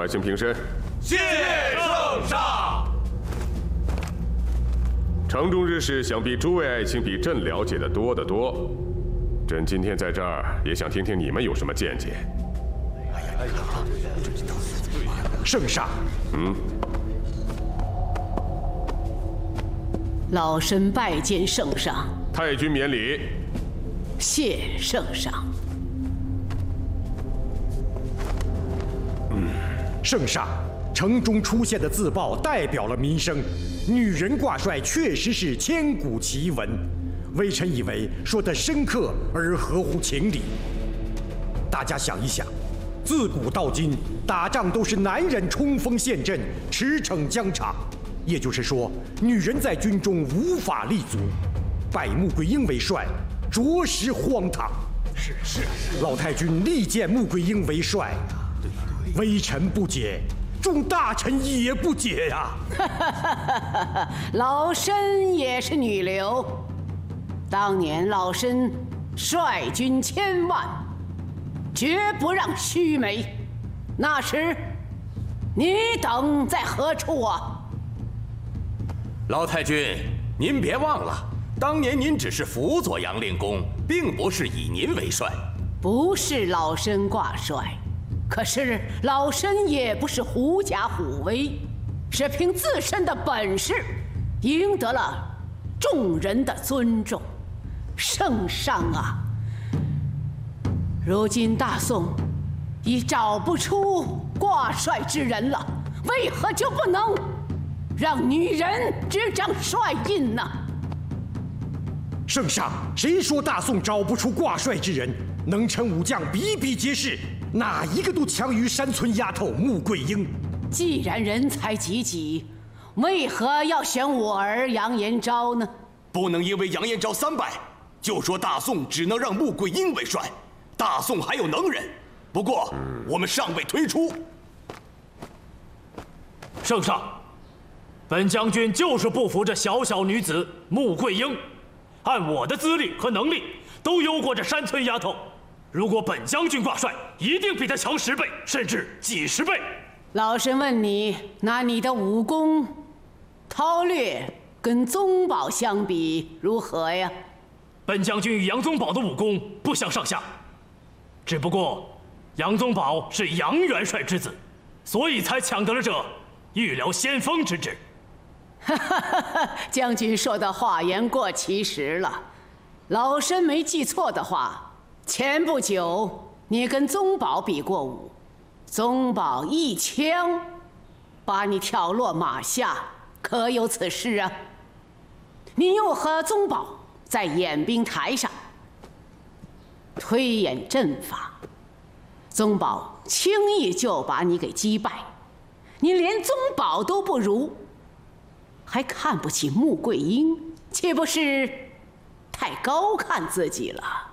请平身。 谢圣上。 城中之事，想必诸位爱卿比朕了解的多得多。朕今天在这儿，也想听听你们有什么见解。 圣上， 老身拜见圣上。 太君免礼。 谢圣上。 圣上，城中出现的自曝代表了民生，女人挂帅确实是千古奇闻。微臣以为说得深刻而合乎情理。大家想一想，自古到今，打仗都是男人冲锋陷阵、驰骋疆场，也就是说，女人在军中无法立足。拜穆桂英为帅，着实荒唐。是，老太君力荐穆桂英为帅，微臣不解，众大臣也不解呀。 老身也是女流，当年老身率军1000万，绝不让须眉。那时，你等在何处啊？ 老太君，您别忘了，当年您只是辅佐杨令公，并不是以您为帅。 不是老身挂帅，可是老身也不是狐假虎威，是凭自身的本事，赢得了众人的尊重。圣上啊，如今大宋已找不出挂帅之人了，为何就不能让女人执掌帅印呢？ 圣上，谁说大宋找不出挂帅之人？能臣武将比比皆是，哪一个都强于山村丫头穆桂英。 既然人才济济，为何要选我儿杨延昭呢？ 不能因为杨延昭3败，就说大宋只能让穆桂英为帅。大宋还有能人，不过我们尚未推出。 圣上，本将军就是不服这小小女子穆桂英。按我的资历和能力，都优过这山村丫头。如果本将军挂帅，一定比她强10倍，甚至几十倍。 老身问你，拿你的武功，韬略跟宗保相比如何呀？ 本将军与杨宗保的武功不相上下，只不过杨宗保是杨元帅之子，所以才抢得了这御辽先锋之职。 将军说的话言过其实了。老身没记错的话，前不久你跟宗保比过武，宗保一枪把你挑落马下，可有此事啊？你又和宗保在演兵台上推演阵法，宗保轻易就把你给击败，你连宗保都不如，还看不起穆桂英，岂不是太高看自己了？